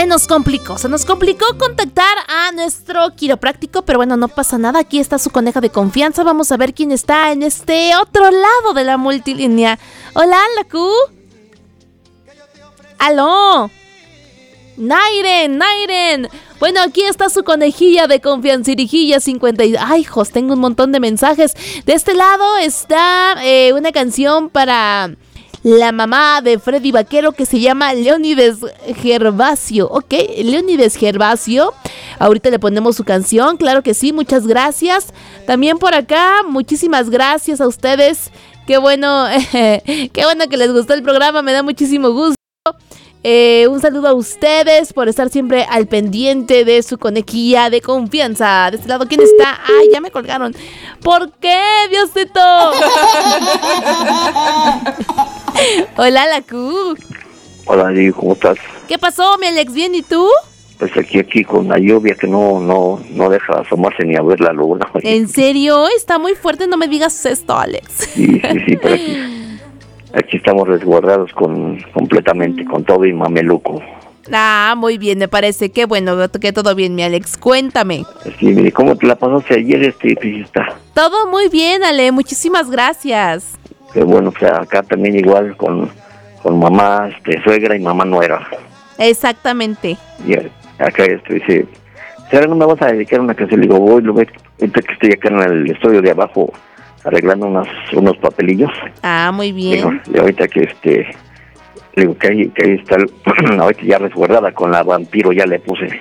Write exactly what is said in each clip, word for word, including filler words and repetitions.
Se nos complicó, se nos complicó contactar a nuestro quiropráctico, pero bueno, no pasa nada, aquí está su coneja de confianza. Vamos a ver quién está en este otro lado de la multilínea. Hola, Laku. ¡Aló! ¡Nairen, Nairen! Bueno, aquí está su conejilla de confiancirijilla cincuenta y... ¡Ay, hijos! Tengo un montón de mensajes. De este lado está eh, una canción para la mamá de Freddy Vaquero que se llama Leónides Gervasio. Ok, Leónides Gervasio. Ahorita le ponemos su canción, claro que sí, muchas gracias. También por acá, muchísimas gracias a ustedes. Qué bueno, qué bueno que les gustó el programa, me da muchísimo gusto. Eh, un saludo a ustedes por estar siempre al pendiente de su conejilla de confianza. De este lado, ¿quién está? ¡Ay, ya me colgaron! ¿Por qué, Diosito? Hola, Laku. Hola, Di, ¿cómo estás? ¿Qué pasó, mi Alex? ¿Bien? ¿Y tú? Pues aquí, aquí con la lluvia que no, no, no deja asomarse ni a ver la luna. ¿En serio? Está muy fuerte, no me digas esto, Alex. Sí, sí, sí, pero aquí, aquí estamos resguardados con, completamente, con todo y mameluco. Ah, muy bien, me parece. Qué bueno que todo bien, mi Alex. Cuéntame. Sí, mire, ¿cómo te la pasaste ayer, este fiesta? Todo muy bien, Ale. Muchísimas gracias. Qué bueno, o sea, acá también igual con, con mamá, este, suegra y mamá nuera. Exactamente. Y acá esto dice, ¿ahora no me vas a dedicar a una canción? Le digo, voy, lo ves, ahorita que estoy acá en el estudio de abajo arreglando unas, unos papelillos. Ah, muy bien. Digo, ahorita que este, digo que ahí, que ahí está, el, ahorita ya resguardada con la vampiro, ya le puse.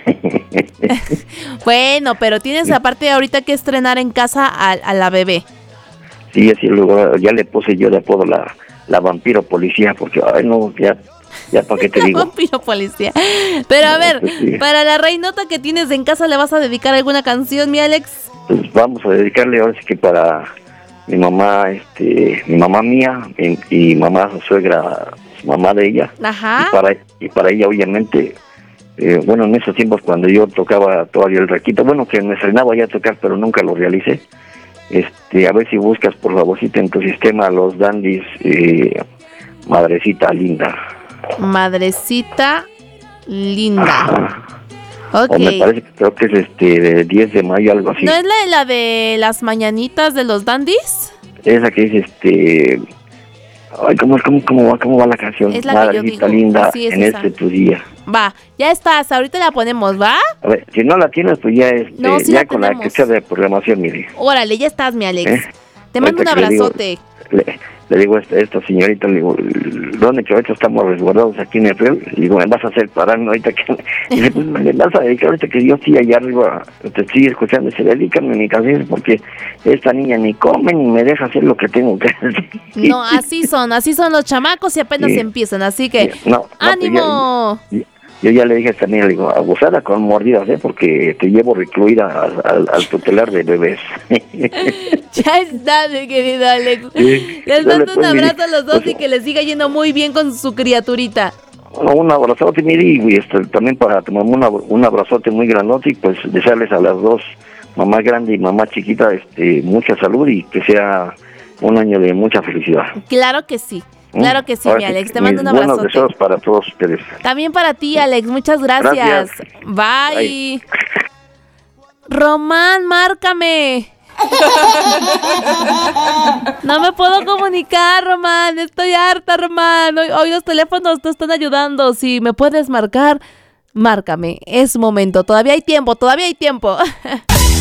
Bueno, pero tienes aparte ahorita que estrenar en casa a, a la bebé. Sí, así luego ya le puse yo de apodo la, la vampiro policía, porque, ay no, ya... Ya, ¿para qué te digo? Vampiro policía. Pero a No, ver, pues sí. para la reinota que tienes en casa, ¿le vas a dedicar alguna canción, mi Alex? Pues vamos a dedicarle ahora sí que para mi mamá, este, mi mamá mía y, y mamá suegra, mamá de ella. Ajá. Y para, y para ella, obviamente, eh, bueno, en esos tiempos cuando yo tocaba todavía el requito, bueno, que me estrenaba ya a tocar, pero nunca lo realicé. Este, a ver si buscas, por favorcito, en tu sistema los dandies, eh, Madrecita Linda. Madrecita Linda. Ajá. Ok. O me parece que creo que es este de diez de mayo, algo así. ¿No es la de, la de las mañanitas de los dandies? Esa que dice este... Ay, ¿cómo, cómo, cómo, va, ¿cómo va la canción? Es la que yo Madrecita digo. Linda, Sí, es en esa. este tu día. Va, ya estás, ahorita la ponemos, ¿va? A ver, si no la tienes, pues ya, este, No, sí ya la con tenemos. la que sea de programación, mire. Órale, ya estás, mi Alex. ¿Eh? Te mando un Ahorita que le digo- abrazote. Le, le digo a esta, esta señorita, le digo, ¿dónde que ahorita estamos resguardados aquí en el río? Le digo, ¿me vas a hacer parar ahorita que...? Y dice, pues me vas a dedicar ahorita que yo estoy allá arriba, te estoy escuchando, dice, dedícame mi canción porque esta niña ni come ni me deja hacer lo que tengo que hacer. No, así son, así son los chamacos y apenas Sí. empiezan, así que No, no, pues ¡ánimo! ya- ya- yo ya le dije a esta niña, le digo, abusada con mordidas, ¿eh? Porque te llevo recluida al, al, al tutelar de bebés. Ya está, mi querido Alex. Sí. Les Dale, mando un pues, mire, abrazo a los dos pues, y que les siga yendo muy bien con su criaturita. un abrazote, mire, y este, también para tu mamá un, abra- un abrazote muy grandote y pues desearles a las dos, mamá grande y mamá chiquita, este, mucha salud y que sea un año de mucha felicidad. Claro que sí, claro que sí, Ahora mi sí, Alex. Te mando un mis buenos abrazote. deseos para todos ustedes. También para ti, Alex. Muchas gracias. Gracias. Bye. Bye. Román, márcame. No me puedo comunicar, Román. Estoy harta, Román. Hoy, hoy los teléfonos te están ayudando. Si me puedes marcar, márcame. Es momento. Todavía hay tiempo, todavía hay tiempo.